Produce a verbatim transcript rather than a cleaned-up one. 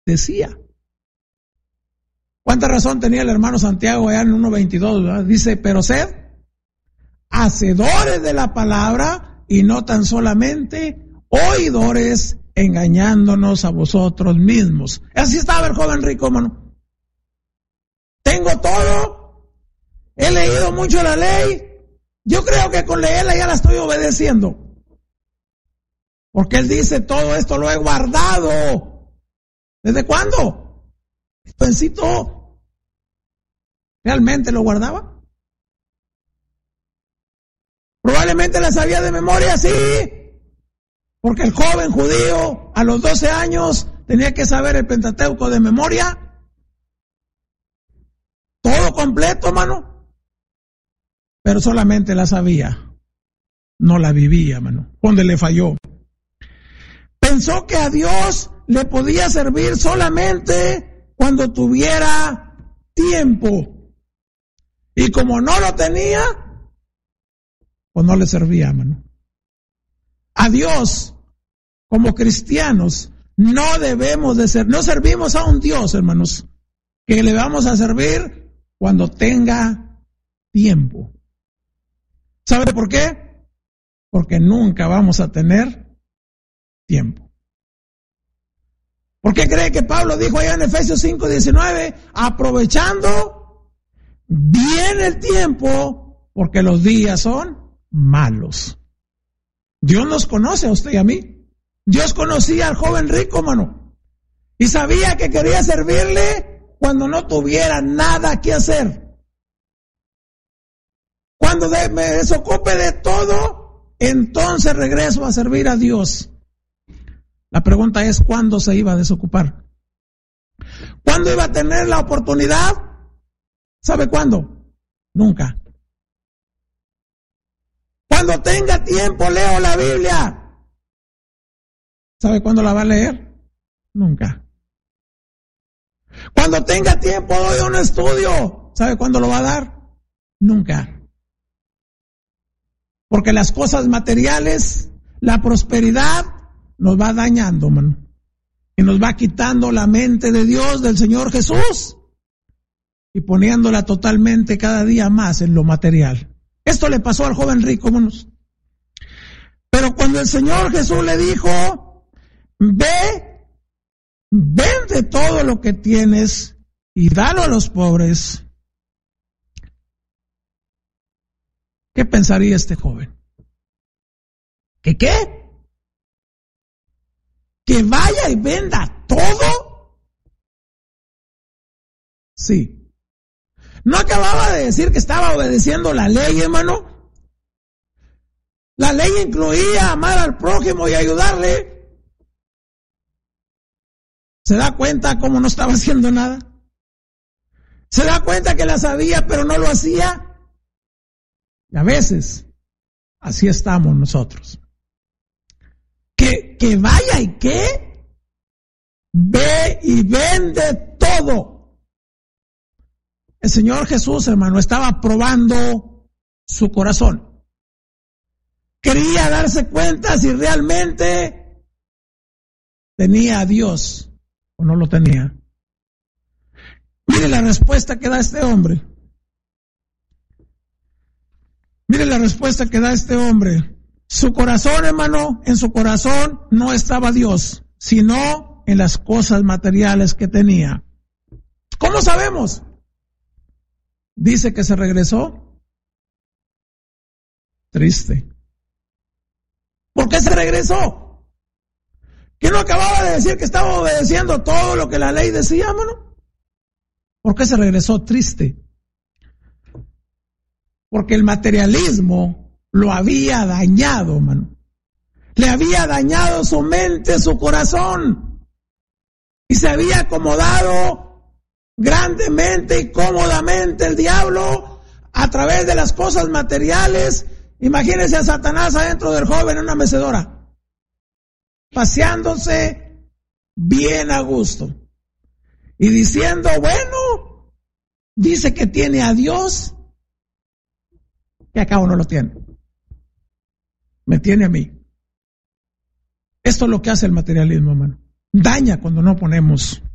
decía. ¿Cuánta razón tenía el hermano Santiago allá en uno veintidós? ¿verdad? Dice, pero sed hacedores de la palabra y no tan solamente oidores, engañándonos a vosotros mismos. Así estaba el joven rico, hermano. Tengo todo, he leído mucho la ley, yo creo que con leerla ya la estoy obedeciendo. Porque él dice, todo esto lo he guardado. ¿Desde cuándo? Jovencito, ¿realmente lo guardaba? Probablemente la sabía de memoria, sí, porque el joven judío a los doce años tenía que saber el Pentateuco de memoria, todo completo, hermano, pero solamente la sabía, no la vivía, hermano, donde le falló. Pensó que a Dios le podía servir solamente cuando tuviera tiempo. Y como no lo tenía, pues no le servía, hermano. A Dios, como cristianos, no debemos de ser, no servimos a un Dios, hermanos, que le vamos a servir cuando tenga tiempo. ¿Sabe por qué? Porque nunca vamos a tener tiempo. ¿Por qué cree que Pablo dijo allá en Efesios cinco diecinueve, aprovechando bien el tiempo, porque los días son malos? Dios nos conoce a usted y a mí. Dios conocía al joven rico, mano, y sabía que quería servirle cuando no tuviera nada que hacer. Cuando de, me desocupe de todo, entonces regreso a servir a Dios. La pregunta es, ¿cuándo se iba a desocupar? ¿Cuándo iba a tener la oportunidad? ¿Sabe cuándo? Nunca. Cuando tenga tiempo, leo la Biblia. ¿Sabe cuándo la va a leer? Nunca. Cuando tenga tiempo, doy un estudio. ¿Sabe cuándo lo va a dar? Nunca. Porque las cosas materiales, la prosperidad, nos va dañando, mano, y nos va quitando la mente de Dios, del Señor Jesús, y poniéndola totalmente cada día más en lo material. Esto le pasó al joven rico, manos. Pero cuando el Señor Jesús le dijo, ve, vende todo lo que tienes y dalo a los pobres, ¿qué pensaría este joven? ¿Que qué? ¿Que vaya y venda todo? Sí. ¿No acababa de decir que estaba obedeciendo la ley, hermano? La ley incluía amar al prójimo y ayudarle. ¿Se da cuenta cómo no estaba haciendo nada? ¿Se da cuenta que la sabía pero no lo hacía? Y a veces, así estamos nosotros. Que, que vaya y que ve y vende todo. El Señor Jesús, hermano, estaba probando su corazón. Quería darse cuenta si realmente tenía a Dios o no lo tenía. Mire la respuesta que da este hombre. Mire la respuesta que da este hombre. Su corazón, hermano, en su corazón no estaba Dios, sino en las cosas materiales que tenía. ¿Cómo sabemos? Dice que se regresó triste. ¿Por qué se regresó? ¿Que no acababa de decir que estaba obedeciendo todo lo que la ley decía, hermano? ¿Por qué se regresó triste? Porque el materialismo lo había dañado, hermano. Le había dañado su mente, su corazón. Y se había acomodado grandemente y cómodamente el diablo a través de las cosas materiales. Imagínense a Satanás adentro del joven en una mecedora, paseándose bien a gusto y diciendo, bueno, dice que tiene a Dios, que acá no lo tiene. Me tiene a mí. Esto es lo que hace el materialismo, hermano. Daña cuando no ponemos